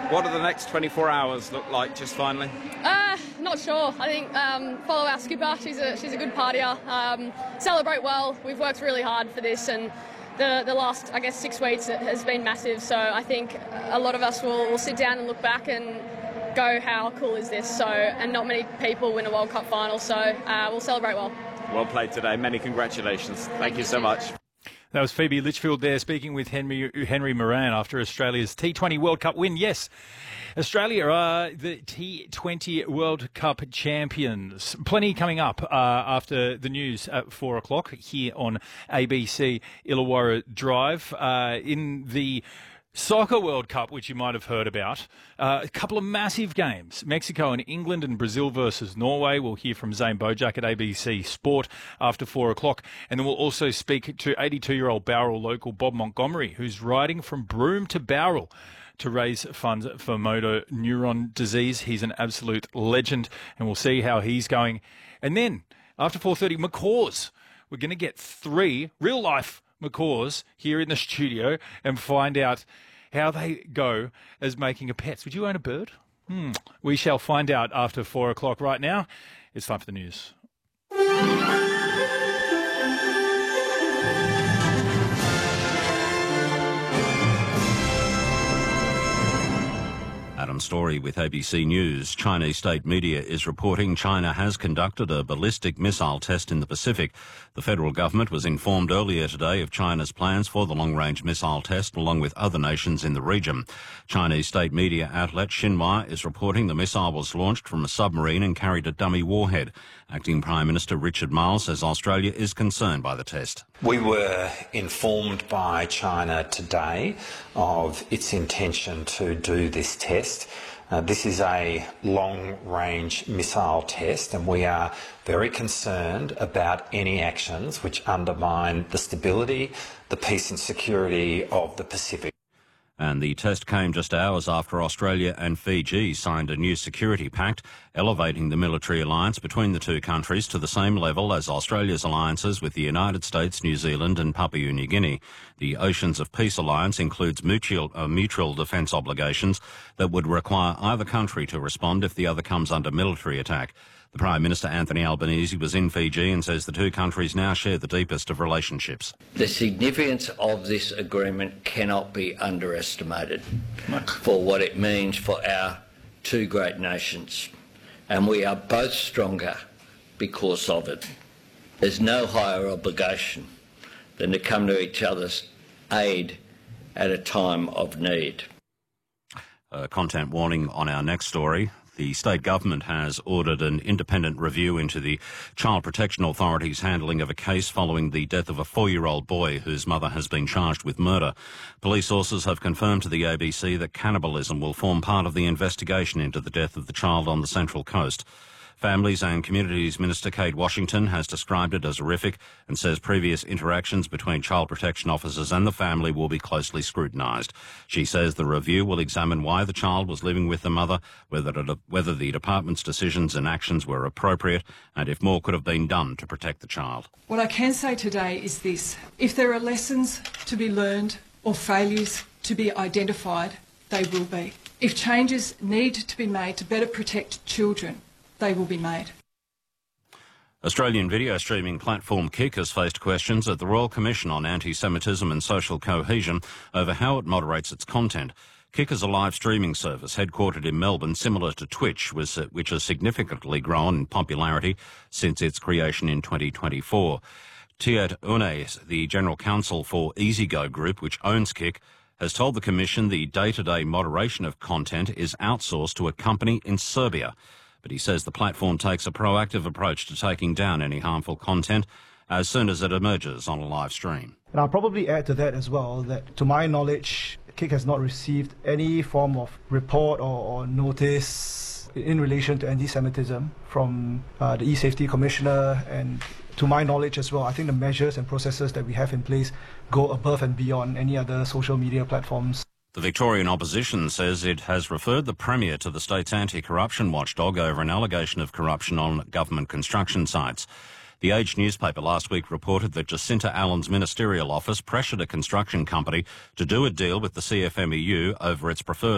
What do the next 24 hours look like, just finally? Not sure. I think follow our skipper. She's a good partier. Celebrate well. We've worked really hard for this, and the last, I guess, 6 weeks has been massive. So I think a lot of us will sit down and look back and go, how cool is this? So, and not many people win a World Cup final, so we'll celebrate well. Well played today. Many congratulations. Thank you so much. That was Phoebe Litchfield there speaking with Henry Moran after Australia's T20 World Cup win. Yes, Australia are the T20 World Cup champions. Plenty coming up after the news at 4 o'clock here on ABC Illawarra Drive. In the Soccer World Cup, which you might have heard about, a couple of massive games. Mexico and England and Brazil versus Norway. We'll hear from Zane Bojack at ABC Sport after 4 o'clock. And then we'll also speak to 82-year-old Bowral local Bob Montgomery, who's riding from Broome to Bowral to raise funds for motor neuron disease. He's an absolute legend, and we'll see how he's going. And then, after 4:30, Macaws. We're going to get 3 real-life Macaws here in the studio and find out how they go as making a pet. Would you own a bird? We shall find out after 4 o'clock. Right now, it's time for the news. Adam Story with ABC News. Chinese state media is reporting China has conducted a ballistic missile test in the Pacific. The federal government was informed earlier today of China's plans for the long-range missile test, along with other nations in the region. Chinese state media outlet Xinhua is reporting the missile was launched from a submarine and carried a dummy warhead. Acting Prime Minister Richard Marles says Australia is concerned by the test. We were informed by China today of its intention to do this test. This is a long-range missile test, and we are very concerned about any actions which undermine the stability, the peace and security of the Pacific. And the test came just hours after Australia and Fiji signed a new security pact, elevating the military alliance between the two countries to the same level as Australia's alliances with the United States, New Zealand and Papua New Guinea. The Oceans of Peace alliance includes mutual defence obligations that would require either country to respond if the other comes under military attack. The Prime Minister, Anthony Albanese, was in Fiji and says the two countries now share the deepest of relationships. The significance of this agreement cannot be underestimated for what it means for our two great nations. And we are both stronger because of it. There's no higher obligation than to come to each other's aid at a time of need. Content warning on our next story. The state government has ordered an independent review into the Child Protection Authority's handling of a case following the death of a 4-year-old boy whose mother has been charged with murder. Police sources have confirmed to the ABC that cannibalism will form part of the investigation into the death of the child on the Central Coast. Families and Communities Minister Kate Washington has described it as horrific and says previous interactions between child protection officers and the family will be closely scrutinised. She says the review will examine why the child was living with the mother, whether the department's decisions and actions were appropriate, and if more could have been done to protect the child. What I can say today is this: if there are lessons to be learned or failures to be identified, they will be. If changes need to be made to better protect children, they will be made. Australian video streaming platform Kick has faced questions at the Royal Commission on Anti-Semitism and Social Cohesion over how it moderates its content. Kick is a live streaming service headquartered in Melbourne, similar to Twitch, which has significantly grown in popularity since its creation in 2024. Tiet Une, the General Counsel for EasyGo Group, which owns Kick, has told the Commission the day-to-day moderation of content is outsourced to a company in Serbia. But he says the platform takes a proactive approach to taking down any harmful content as soon as it emerges on a live stream. And I'll probably add to that as well that, to my knowledge, Kick has not received any form of report or notice in relation to anti-Semitism from the E-Safety Commissioner, and to my knowledge as well, I think the measures and processes that we have in place go above and beyond any other social media platforms. The Victorian opposition says it has referred the Premier to the state's anti-corruption watchdog over an allegation of corruption on government construction sites. The Age newspaper last week reported that Jacinta Allen's ministerial office pressured a construction company to do a deal with the CFMEU over its preferred